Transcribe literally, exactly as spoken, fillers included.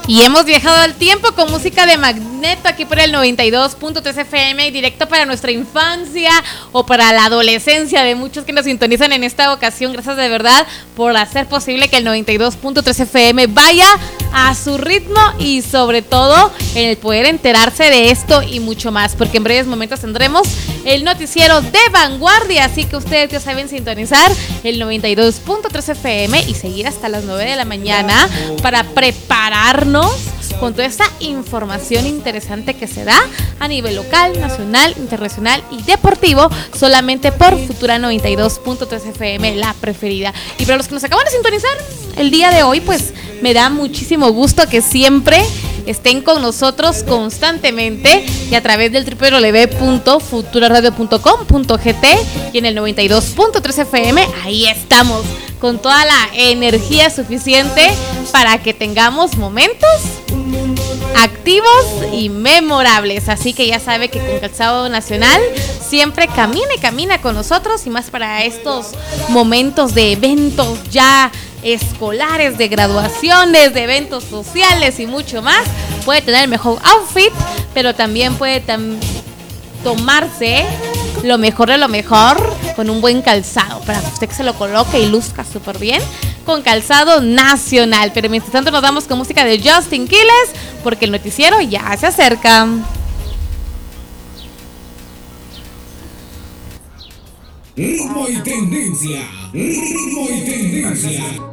Y hemos viajado al tiempo con música de Magneto aquí por el noventa y dos punto tres F M, directo para nuestra infancia o para la adolescencia de muchos que nos sintonizan en esta ocasión. Gracias de verdad por hacer posible que el noventa y dos punto tres F M vaya a su ritmo y sobre todo en el poder enterarse de esto y mucho más, porque en breves momentos tendremos el noticiero de vanguardia, así que ustedes ya saben sintonizar el noventa y dos punto tres F M y seguir hasta las nueve de la mañana para prepararnos con toda esta información interesante que se da a nivel local, nacional, internacional y deportivo, solamente por Futura noventa y dos punto tres F M, la preferida. Y para los que nos acaban de sintonizar el día de hoy, pues me da muchísimo gusto que siempre estén con nosotros constantemente y a través del doble u doble u doble u punto futura radio punto com punto g t y en el noventa y dos punto tres F M, ahí estamos con toda la energía suficiente para que tengamos momentos activos y memorables. Así que ya sabe que con Calzado Nacional siempre camina y camina con nosotros, y más para estos momentos de eventos ya escolares, de graduaciones, de eventos sociales y mucho más. Puede tener el mejor outfit, pero también puede tam- tomarse lo mejor de lo mejor con un buen calzado, para que usted se lo coloque y luzca súper bien con Calzado Nacional. Pero mientras tanto nos vamos con música de Justin Quiles, porque el noticiero ya se acerca. Ritmo y tendencia, ritmo y tendencia.